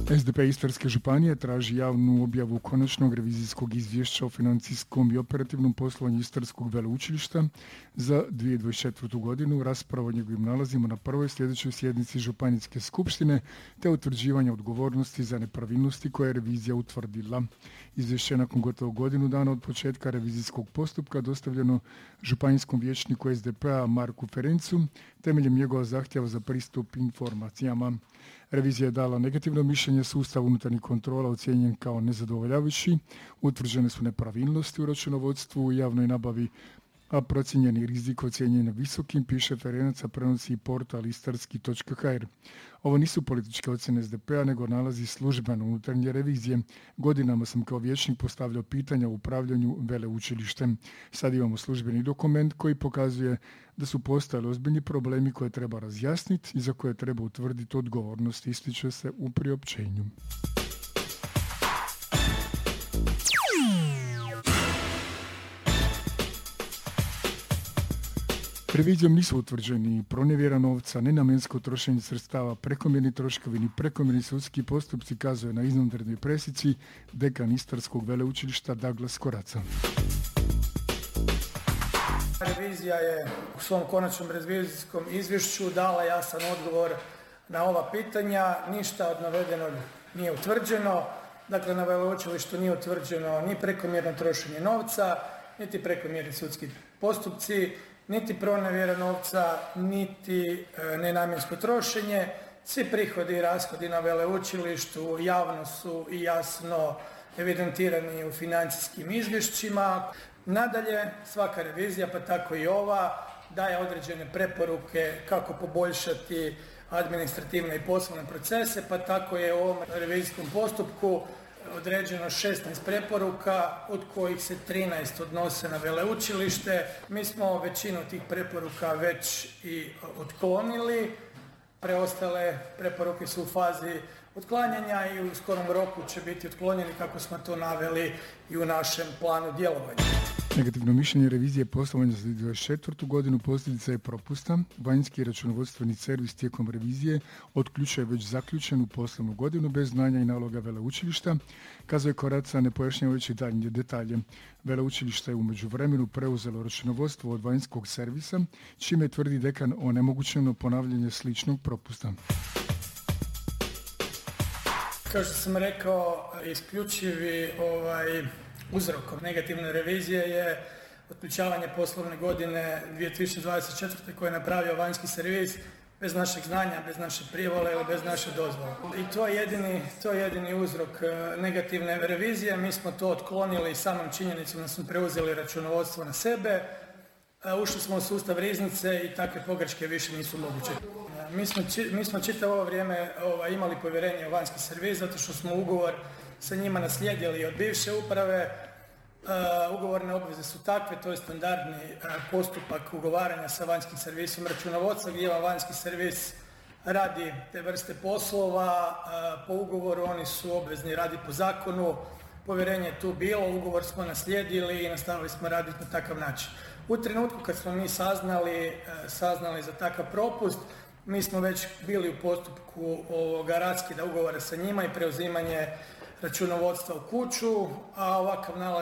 SDP Istarske županije traži javnu objavu konačnog revizijskog izvješća o financijskom i operativnom poslovanju Istarskog veleučilišta za 2024. godinu. Rasprava o njegovim nalazima na prvoj sljedećoj sjednici Županijske skupštine te utvrđivanje odgovornosti za nepravilnosti koje je revizija utvrdila. Izvješće je nakon gotovo godinu dana od početka revizijskog postupka dostavljeno županijskom vijećniku SDP-a Marku Ferencu temeljem njegova zahtjeva za pristup informacijama. Revizija je dala negativno mišljenje, sustav unutarnjih kontrola ocijenjen kao nezadovoljavajući, utvrđene su nepravilnosti u računovodstvu u javnoj nabavi, a procijenjeni rizik ocijenjen visokim, piše Ferenac, a prenosi i portal istarski.hr. Ovo nisu političke ocjene SDP-a, nego nalazi službeno unutarnje revizije. Godinama sam kao vijećnik postavljao pitanja o upravljanju veleučilištem. Sad imamo službeni dokument koji pokazuje da su postojali ozbiljni problemi koje treba razjasniti i za koje treba utvrditi odgovornost, ističe se u priopćenju. Revizijom nisu utvrđeni pronevjera novca, nenamjensko trošenje sredstava, prekomjerni troškovi ni prekomjerni sudski postupci, kazuje na izvanrednoj presici dekan Istarskog veleučilišta Douglas Koraca. Revizija je u svom konačnom revizijskom izvješću dala jasan odgovor na ova pitanja. Ništa od navedenog nije utvrđeno. Dakle, na veleučilištu nije utvrđeno ni prekomjerno trošenje novca, niti prekomjerni sudski postupci, niti pronevjera novca, niti nenamjensko trošenje. Svi prihodi i rashodi na veleučilištu javno su i jasno evidentirani u financijskim izvješćima. Nadalje, svaka revizija, pa tako i ova, daje određene preporuke kako poboljšati administrativne i poslovne procese, pa tako je u ovom revizijskom postupku određeno 16 preporuka, od kojih se 13 odnose na veleučilište. Mi smo većinu tih preporuka već i otklonili. Preostale preporuke su u fazi otklanjanja i u skorom roku će biti otklonjeni kako smo to naveli i u našem planu djelovanja. Negativno mišljenje revizije poslovanja za 2024. godinu posljedica je propusta. Vanjski računovodstveni servis tijekom revizije otključuje već zaključenu poslovnu godinu bez znanja i naloga veleučilišta, kazuje Koraca ne pojašnjavajući daljnje detalje. Veleučilište je u međuvremenu preuzelo računovodstvo od vanjskog servisa, čime tvrdi dekan onemogućeno ponavljanje sličnog propusta. Kao što sam rekao, isključivi uzrokom negativne revizije je otključavanje poslovne godine 2024. koje je napravio vanjski servis bez našeg znanja, bez naše privole ili bez naše dozvole. I to je jedini uzrok negativne revizije. Mi smo to otklonili samom činjenicom da smo preuzeli računovodstvo na sebe. Ušli smo u sustav riznice i takve pogreške više nisu moguće. Mi smo čitavo ovo vrijeme imali povjerenje u vanjski servis zato što smo ugovor sa njima naslijedili od bivše uprave. Ugovorne obveze su takve, to je standardni postupak ugovaranja sa vanjskim servisom računovodstva gdje vanjski servis radi te vrste poslova. Po ugovoru oni su obvezni raditi po zakonu. Povjerenje je tu bilo, ugovor smo naslijedili i nastavili smo raditi na takav način. U trenutku kad smo mi saznali za takav propust, mi smo već bili u postupku raskida ugovora sa njima i preuzimanje računovodstva u kuću, a ovakav nalaz